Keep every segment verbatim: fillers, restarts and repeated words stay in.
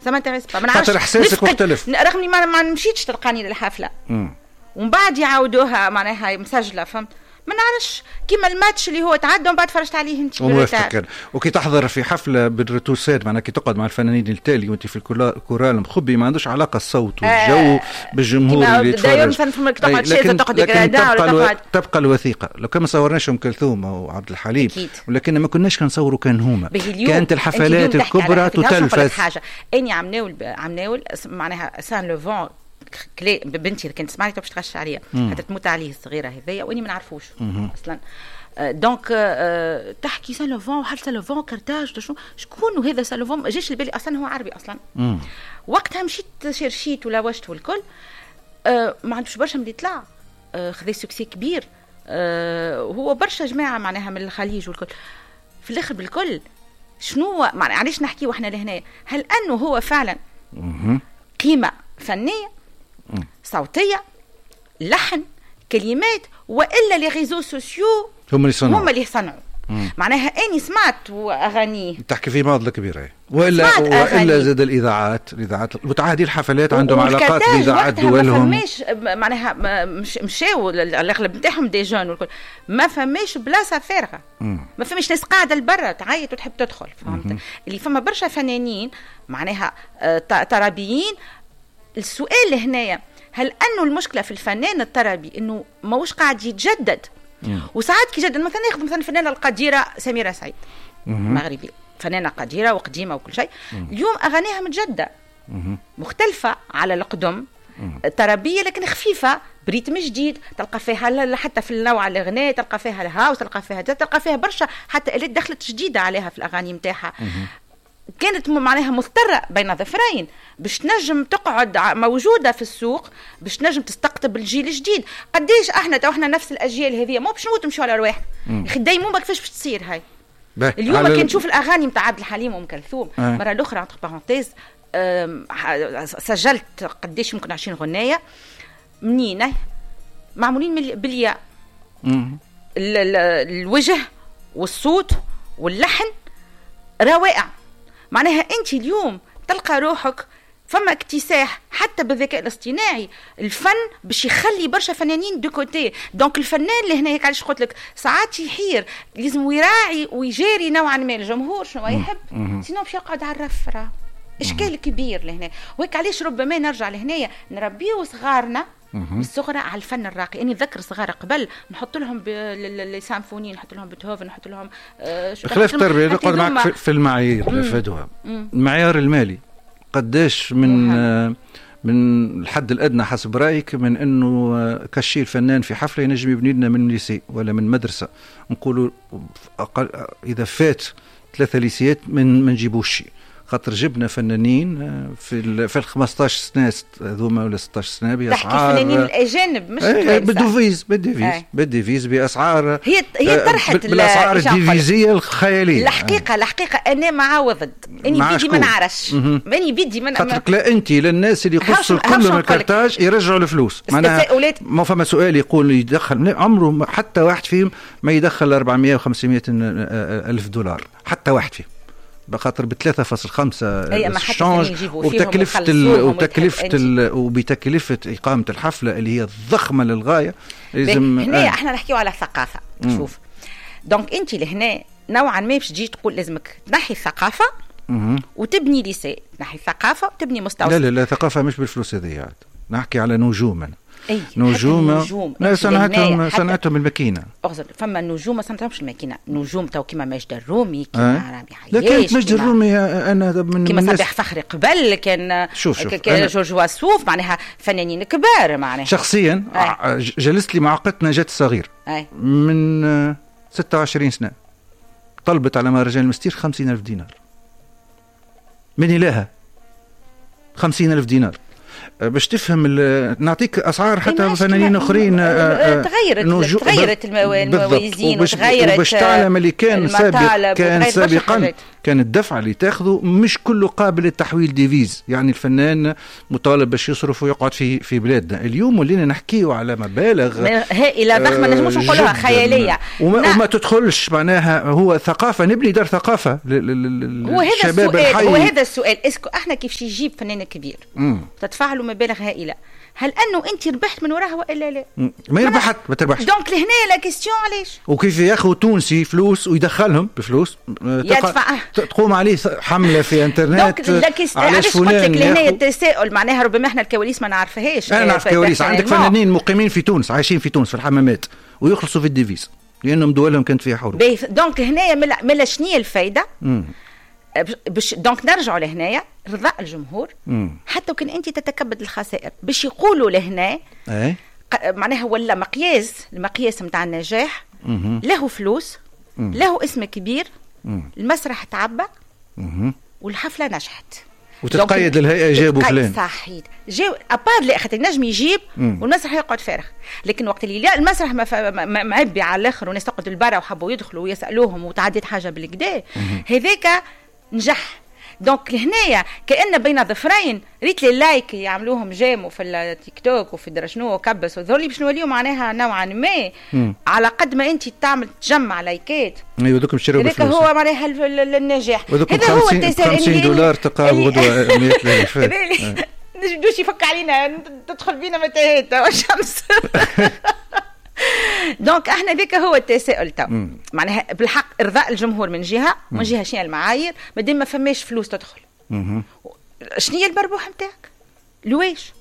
سما انتريس با، ما خاطر احساسك مختلف. رغم ما ما نمشيتش تلقاني للحفله ومن بعد يعاودوها معناها مسجله، فهمت؟ ما نعرفش كيما الماتش اللي هو تعدى ومن بعد فرجت عليه انت. موافق. وكي تحضر في حفله بالرتوسات، معناها كي تقعد مع الفنانين التالي وانت في الكورال مخبي، ما عندوش علاقه الصوت والجو آه بالجمهور اللي يتفرج. لكن, لكن تبقى, الو... تبقى الوثيقه. لو كان ما صورناش ام كلثوم او عبد الحليم، ولكن ما كناش كنصوروا كان هما، كانت الحفلات الكبرى تتلفز. حاجه اني عم ناول عم ناول معناها سان لوفون كلي بنتي كانت تسمعني باش تغش عليا حتى تموت عليه الصغيره هذيا واني ما نعرفوش اصلا. دونك أه تحكي سان لوفون وحال سان لوفون كرتاج شنو شكون وهذا سان لوفون ما جاش لبالي اصلا هو عربي اصلا. مم. وقتها مشيت شرشيت ولا وشت والكل أه ما عندوش برشا من اللي طلع أه خذ سوكسي كبير أه هو برشا جماعه معناها من الخليج والكل في الاخر بالكل شنو معناها علاش نحكي واحنا لهنا؟ هل انه هو فعلا مم. قيمه فنيه صوتيه لحن كلمات والا لي ريزو سوسيو هم اللي صنعوا هم اللي صنعوا معناها اني سمعت واغانيه تحكي في معضله كبيره والا والا زاد الاذاعات الاذاعات المتعهدين الحفلات عندهم علاقات باذاعات دولهم. ما فماش معناها مش مشاو الاغلب نتاعهم دي جون والكل ما فماش بلاصه فارغه ما فماش ناس قاعده لبرا تعيط وتحب تدخل فهمت اللي فما برشا فنانين معناها طربيين. السؤال هنايا هل انه المشكله في الفنان الطربي انه ماهوش قاعد يتجدد؟ مم. وساعات كي جدد مثلا ناخذ مثلا الفنانه القديره سميره سعيد مغربيه فنانه قديره وقديمه وكل شيء، اليوم اغانيها متجدده مم. مختلفه على القدم طربيه لكن خفيفه بريتم جديد تلقى فيها حتى في النوع الاغنيه تلقى فيها الهاوس تلقى فيها تلقى فيها برشا حتى اللي دخلت جديده عليها في الاغاني نتاعها. كانت معناها مضطرة بين ظفرين باش نجم تقعد موجودة في السوق باش نجم تستقطب الجيل الجديد. قديش احنا تو احنا نفس الاجيال هذه مو باش نموت نمشيو على رواحنا اخي دايما ما كيفاش باش تصير هاي. اليوم كي نشوف الاغاني نتاع عبد الحليم وام كلثوم آه. مرة الاخرى انتر بارونتيز سجلت قديش يمكن عشرين غناية منين معمولين بالياء الوجه والصوت واللحن روائع. معناها أنت اليوم تلقى روحك فما اكتساح حتى بالذكاء الاصطناعي الفن باش يخلي برشا فنانين دو كوتي. دونك الفنان اللي هنا هيك علاش قلت لك ساعات يحير لازم يراعي ويجاري نوعا ما الجمهور شنو يحب سينو باش يقعد على الرفرة اشكال كبير لهنا. وهيك علاش ربما نرجع لهنايا نربيو صغارنا الصغرى على الفن الراقي. اني ذكر صغار قبل نحط لهم السامفوني نحط لهم بيتهوفن نحط لهم آه بخلاف التربيه نقعد معك في المعايير فدوها المعيار المالي قداش من آه من الحد الادنى حسب رايك من انه آه كشي الفنان في حفله ينجم يبني لنا من ليسي ولا من مدرسه نقولوا اقل اذا فات ثلاثه ليسيات من ما نجيبوش شيء خاطر جبنا فنانين في في ال خمسطاش سنه هذوما ولا ستطاش سنه باسعار تحكي فنانين الاجانب مش بالدوفيز بالديفيز بالديفيز باسعار هي هي طرحت بالاسعار الديفيزيه الخياليه. الحقيقه الحقيقه انا مع ضد اني بدي ما نعرفش اني بدي ما خاطرك لا انت للناس اللي يقصوا كل من الكرتاج يرجعوا الفلوس معناها ما فما سؤال يقول يدخل عمره حتى واحد فيهم ما يدخل أربعمائة وخمسمائة ألف دولار حتى واحد فيهم بخاطر بثلاثة فاصل خمسة الشانج وبتكلفة ال... وبتكلفة ال... وبتكلفة إقامة الحفلة اللي هي ضخمة للغاية. لازم هنا آه. احنا نحكيو على الثقافة. مم. شوف دونك انت لهنا نوعا ما باش تجي تقول لازمك تنحي الثقافة مم. وتبني ليسي تنحي الثقافة وتبني مستوى. لا لا لا ثقافة مش بالفلوس هذه نحكي على نجوما أي نجوم لا صنعتهم صنعتهم الماكينه اغزر فما نجوم ما صنعتهمش الماكينه نجوم تو كيما ماجد الرومي كيما أه؟ رامي حياش لكن ماجد الرومي انا من كيما صباح فخري قبل كان شوف شوف كان جورج واسوف معناها فنانين كبار معناها شخصيا أه؟ جلست لي مع قطنا جات الصغير أه؟ من ستة وعشرين سنه طلبت على مهرجان المستير خمسين ألف دينار من إلها خمسين ألف دينار باش تفهم نعطيك اسعار حتى فنانين اخرين تغيرت تغيرت الموازين وتغيرت وباش تعلم اللي كان سابق كان سابقا كان الدفع اللي تاخذه مش كله قابل للتحويل ديفيز، يعني الفنان مطالب باش يصرف ويقعد في في بلادنا. اليوم ولينا نحكيو على مبالغ هائله ضخمه، ما نجموش نقولها خياليه، وما, وما تدخلش معناها هو ثقافه، نبني دار ثقافه للشباب الحي. هو هذا السؤال، اسكو احنا كيفاش يجيب فنان كبير تدفع له مبالغ هائله، هل انه انت ربحت من وراها والا لا؟ ما يربحت ما تربحش. دونك لهنا لا كيستيون علاش؟ وكيف ياخذ تونسي فلوس ويدخلهم بفلوس يدفع، تقوم عليه حمله في انترنت. علاش قلت لك لهنا التساؤل، معناها ربما احنا الكواليس ما نعرفهاش. انا نعرف الكواليس، عندك فنانين مقيمين في تونس عايشين في تونس في الحمامات ويخلصوا في الديفيز لانهم دولهم كانت فيها حروب. دونك هنا ملا شنية الفايده؟ باش دونك نرجعوا لهنايا رضاء الجمهور. مم. حتى وكان انت تتكبد الخسائر باش يقولوا لهنا ايه؟ معناها ولا مقياس، المقياس نتاع النجاح. مم. له فلوس. مم. له اسم كبير. مم. المسرح تعبى. مم. والحفله نجحت وتتقيد الهيئه جابوا فلان صحيح جاو ابار لا خاطر نجم يجيب والمسرح يقعد فارغ. لكن وقت اللي لا المسرح معبي على الاخر والناس تقعد للبرا وحبوا يدخلوا ويسالوهم وتعديت حاجه بالكدا، هذاك نجح. دونك لهنايا كأن بين ظفرين ريت لي اللايك يعملوهم جاموا في التيك توك وفي درشنو وكبس وذولي باش نوليو معناها نوعا ما مم. على قد ما انت تعمل تجمع لايكات. ايوه دوكم تشريو بفلوس، هذا هو معناها النجاح. هذا هو التساؤل. خمسين دولار تلقاه غدوه مئة ألف. نجدوش يفك علينا تدخل بينا متاهات والشمس. دونك احنا ذيك هو التساؤل تو معناها بالحق ارضاء الجمهور من جهه، من جهه شنو المعايير مادام ما فماش فلوس تدخل. شنو هي المربوح نتاعك؟ لواش؟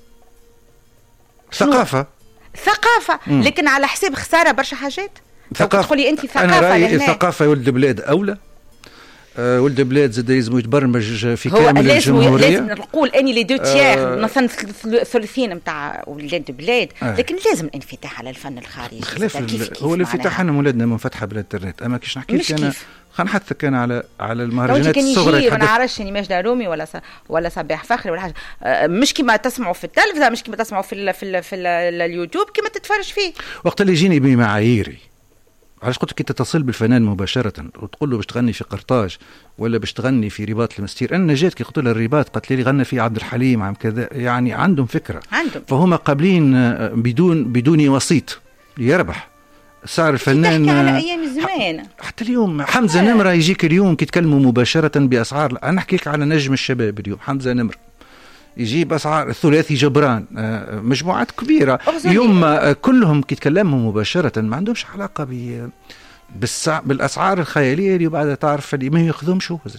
ثقافه ثقافه مم. لكن على حساب خساره برشا حاجات. ثقافه تدخلي انت ثقافه. انا رايي الثقافه يا ولد بلاد اولى. أه ولد بلاد زاد لازم يتبرمج في كامل الجمهوريه. لازم نقول اني لي دو تيير أه مثلا ثلثين نتاع ولاد بلاد أه. لكن لازم الانفتاح على الفن الخارجي. خلاف كيف كيف هو الانفتاح انا ولادنا منفتحه بالانترنت، اما كيش نحكي لك انا خلينا نحثك انا على على المهرجانات الصغرى. ما نعرفش اني ماجدة رومي ولا ولا صباح فخري ولا حاجه، أه مش كما تسمعوا في التلفزه، مش كما تسمعوا في ال في ال في ال اليوتيوب، كما تتفرج فيه. وقت اللي يجيني بمعاييري علاش قلت لك انت تتصل بالفنان مباشره وتقول له باش تغني في قرطاج ولا باش تغني في رباط المستير. انا جات كي قلت لها الرباط قالت لي غنى فيه عبد الحليم عم كذا، يعني عندهم فكره عندهم. فهم قابلين بدون بدون وسيط يربح سعر الفنان. تحكي على ايام زمان حتى اليوم حمزه نمره يجيك اليوم كي تكلموا مباشره باسعار. انا نحكي لك على نجم الشباب اليوم حمزه نمره يجيب اسعار الثلاثي جبران مجموعات كبيره يوم كلهم كي يتكلموا مباشره ما عندهمش علاقه ب بالسع... بالاسعار الخياليه اللي بعدها تعرف اللي ما ياخذهمش هو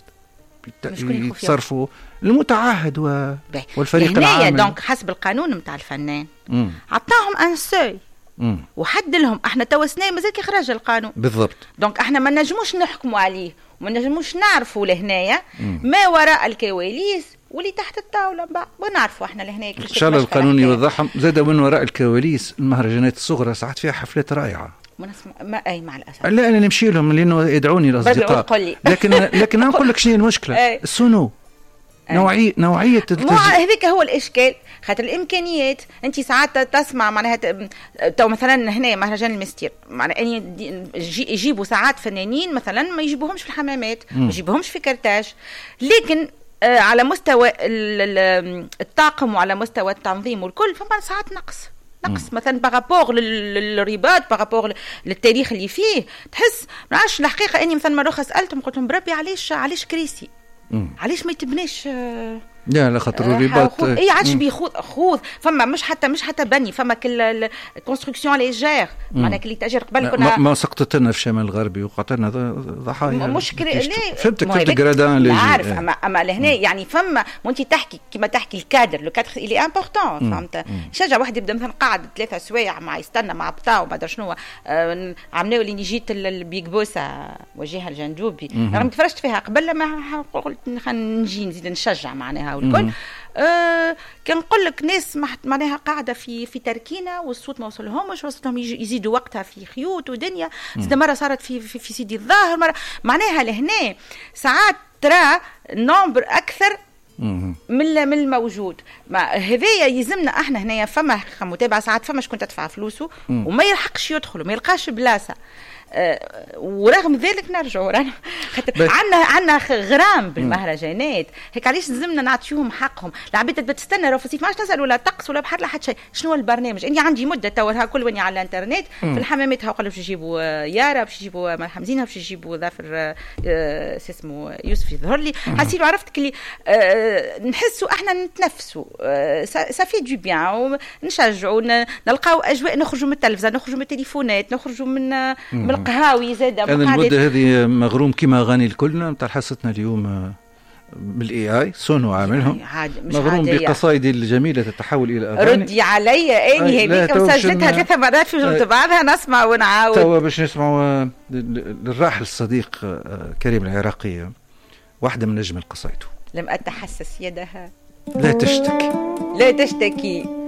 يتصرفوا المتعهد و... والفريق العام. دونك حسب القانون نتاع الفنان عطاهم ان سوي وحد لهم. احنا توسنا مازال كي خرج القانون بالضبط. دونك احنا ما نجموش نحكموا عليه وما نجموش نعرفوا لهنايا ما وراء الكواليس واللي تحت الطاوله بعد ونعرفوا احنا لهنا. ان شاء الله القانون يوضحهم. زاد من وراء الكواليس المهرجانات الصغرى ساعات فيها حفلات رائعه. ما اي مع الاسف لا انا نمشي لهم لانه يدعوني الاصدقاء. لكن لكن نقول لك شنو المشكله السنو نوعيه نوعيه هذيك هو الاشكال. خاطر الامكانيات انت ساعات تسمع معناها تو مثلا هنا مهرجان المستير معناها يجيبوا ساعات فنانين مثلا ما يجيبوهمش في الحمامات ما يجيبوهمش في كرتاج، لكن آه على مستوى الطاقم وعلى مستوى التنظيم والكل فما ساعات نقص نقص مم. مثلا بارابور للرباط بارابور للتاريخ اللي فيه تحس ما عادش الحقيقه. اني مثلا مره سالتهم قلت لهم بربي علاش علاش كريسي مم. علاش ما يتبناش آه لا لا خاطر الرباط اي عادش بيخوض خوض فما مش حتى مش حتى بني فما كل الكونستركسيون ليجير معناها كلي تاجر قبل كنا ما سقطت لنا في الشمال الغربي وقعت لنا ضحايا مشكل. ليه فهمتك فهمت الجرادان اللي عارف اما اما لهنا يعني فما وانت تحكي كما تحكي الكادر لو كادر اللي امبورطون فهمت. شجع واحد يبدا مثلا قاعد ثلاثه سوايع مع يستنى مع بتاعه ما ادري شنو آه عملوا اللي جيت البيك بوسه وجهها الجندوبي رغم تفرجت فيها قبل ما قلت نجي نزيد نشجع معناها والكل. آه كان نقول لك ناس معناها قاعده في في تركينه والصوت ما وصلهمش وصلتهم يزيدوا وقتها في خيوط ودنيا زاد مره صارت في في, في سيدي الظاهر مره معناها لهنا ساعات ترى نومبر اكثر من من الموجود. ما هذايا يلزمنا احنا هنايا فما متابعه ساعات فما شكون تدفع فلوسه وما يلحقش يدخل وما يلقاش بلاصه. ورغم ذلك نرجعوا رانا عندنا عندنا غرام بالمهرجانات هيك، علاش لازمنا نعطيوهم حقهم؟ العباد بتستنى راهو في الصيف ما عادش تسال ولا طقس ولا بحر لا حتى شيء. شنو البرنامج؟ اني عندي مده توا كل وني على الانترنت في الحمامات هاو قالوا باش يجيبوا يارا، باش يجيبوا مرحم زينه، باش يجيبوا ظافر سي اسمه يوسف يظهر لي. حسيت عرفت كلي نحسوا احنا نتنفسوا صافي دو بيان ونشجعوا نلقاو اجواء، نخرجوا من التلفزه، نخرجوا من التليفونات، نخرجوا من من القهاوي زاده. انا المده هذه مغروم كما غني الكلنا نتاع حصتنا اليوم بالاي اي سونو عاملهم مغروم بقصائدي الجميله تتحول الى اغاني. ردي علي اني هذيك مسجلتها ثلاث مرات في جمله بعضها نسمع ونعاود. توا باش نسمعوا للراحل الصديق كريم العراقي واحده من نجم قصائده. لم اتحسس يدها لا تشتكي لا تشتكي